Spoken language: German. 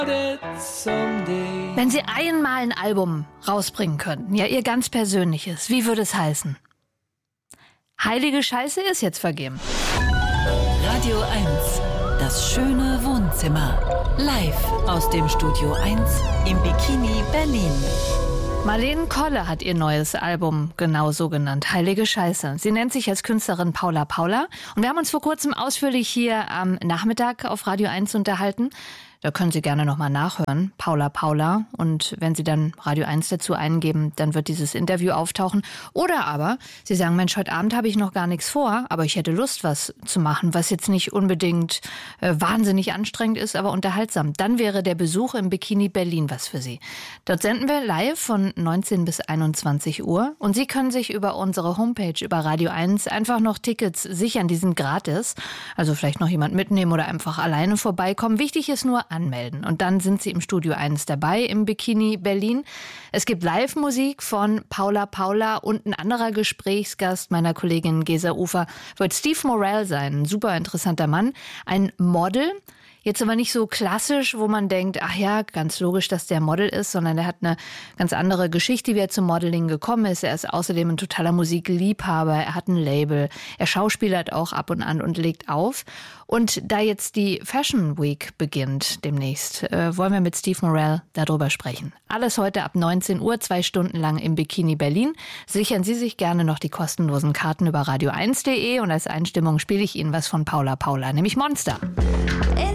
Wenn Sie einmal ein Album rausbringen könnten, ja, Ihr ganz persönliches, wie würde es heißen? Heilige Scheiße ist jetzt vergeben. Radio 1, das schöne Wohnzimmer. Live aus dem Studio 1 im Bikini Berlin. Marlene Kolle hat ihr neues Album genauso genannt, Heilige Scheiße. Sie nennt sich als Künstlerin Paula Paula. Und wir haben uns vor kurzem ausführlich hier am Nachmittag auf Radio 1 unterhalten. Da können Sie gerne nochmal nachhören, Paula Paula. Und wenn Sie dann Radio 1 dazu eingeben, dann wird dieses Interview auftauchen. Oder aber Sie sagen, Mensch, heute Abend habe ich noch gar nichts vor, aber ich hätte Lust, was zu machen, was jetzt nicht unbedingt wahnsinnig anstrengend ist, aber unterhaltsam. Dann wäre der Besuch im Bikini Berlin was für Sie. Dort senden wir live von 19 bis 21 Uhr. Und Sie können sich über unsere Homepage, über Radio 1, einfach noch Tickets sichern. Die sind gratis. Also vielleicht noch jemand mitnehmen oder einfach alleine vorbeikommen. Wichtig ist nur, anmelden. Und dann sind Sie im Studio 1 dabei im Bikini Berlin. Es gibt Live-Musik von Paula Paula und ein anderer Gesprächsgast meiner Kollegin Gesa Ufer wird Steve Morell sein. Ein super interessanter Mann. Ein Model. Jetzt aber nicht so klassisch, wo man denkt, ach ja, ganz logisch, dass der Model ist, sondern er hat eine ganz andere Geschichte, wie er zum Modeling gekommen ist. Er ist außerdem ein totaler Musikliebhaber, er hat ein Label, er schauspielert auch ab und an und legt auf. Und da jetzt die Fashion Week beginnt demnächst, wollen wir mit Steve Morell darüber sprechen. Alles heute ab 19 Uhr, 2 Stunden lang im Bikini Berlin. Sichern Sie sich gerne noch die kostenlosen Karten über radio1.de und als Einstimmung spiele ich Ihnen was von Paula Paula, nämlich Monster.